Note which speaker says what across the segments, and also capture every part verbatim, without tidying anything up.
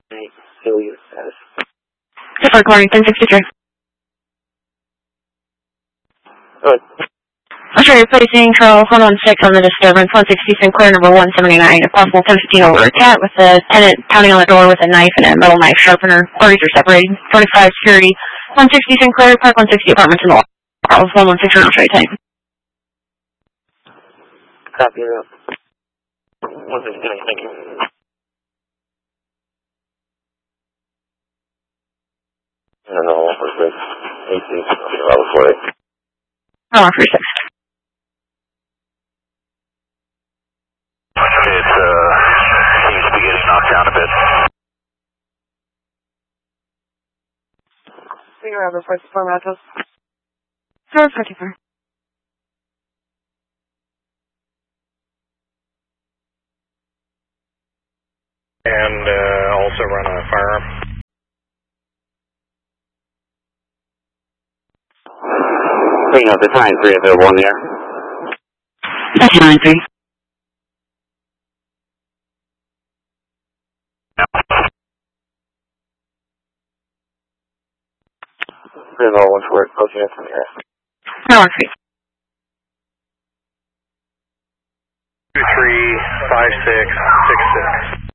Speaker 1: Failure status.
Speaker 2: Different recording, ten sixty-three.
Speaker 1: Good.
Speaker 2: I'm sure you're placing Charles one one six on the disturbance, one sixty Sinclair, number one seventy-nine. A possible ten fifteen over a cat with a tenant pounding on the door with a knife and a metal knife sharpener. Parties are separated. twenty-five security, one sixty Sinclair, Park one sixty apartments in the Charles one one six around straight time.
Speaker 1: Copy that. one sixty, thank you. No, no, one four six. eighteen, level forty.
Speaker 2: Oh, one four six.
Speaker 3: It uh, seems to be getting knocked down a bit.
Speaker 2: Figure out the first four matches. Zero forty-four.
Speaker 3: And uh, also run a firearm.
Speaker 1: Bring up the time three available in the air.
Speaker 2: That's nine three.
Speaker 1: Three available one four, approaching us in the air.
Speaker 2: No, one three.
Speaker 3: Two three five six six six.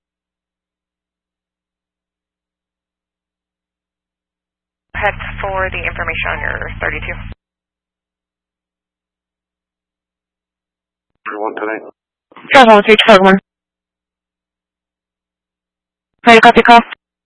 Speaker 4: Head for the information on your thirty-two.
Speaker 1: One tonight.
Speaker 2: Charles one three twelve one. Ready to copy call?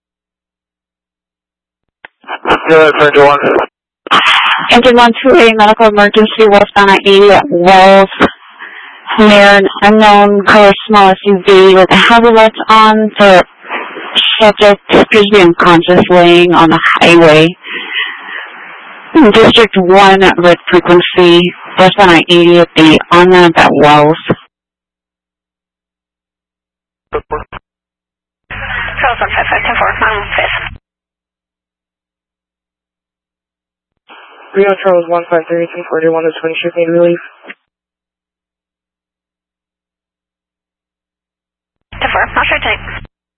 Speaker 1: Yeah, French one.
Speaker 2: Engine one two eight, medical emergency, westbound at eighty at Wells. Near an unknown color small S U V with a hazard lights on. The subject appears to be unconscious, laying on the highway. In District one at red frequency, westbound at eighty at the on ramp at Wells.
Speaker 4: Charles one five five ten four, nine one five.
Speaker 5: Rio Charles one five three ten forty-one is when ship need relief.
Speaker 4: ten four, not sure type.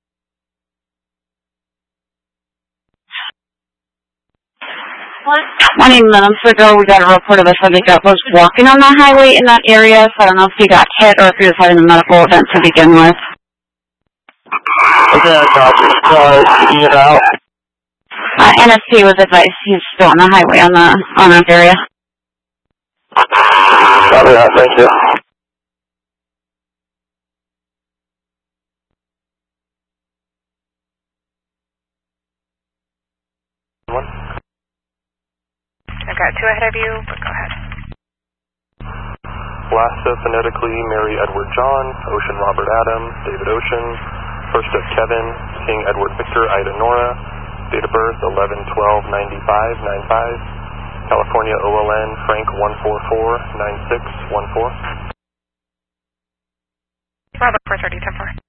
Speaker 2: twenty minutes ago, we got a report of a subject that was walking on the highway in that area, so I don't know if he got hit or if he was having a medical event to begin with.
Speaker 1: Okay, I copy. Uh, you get out.
Speaker 2: Uh, N S P was advised he's still on the highway on the on that area.
Speaker 1: Copy that, thank you.
Speaker 4: I've got two ahead of you, but go ahead.
Speaker 3: Lasta phonetically Mary Edward John, Ocean Robert Adam, David Ocean, First of Kevin, King Edward Victor, Ida Nora, date of birth eleven twelve ninety-five ninety-five, California O L N Frank one four four nine six one four.
Speaker 4: Robert four thirty ten four.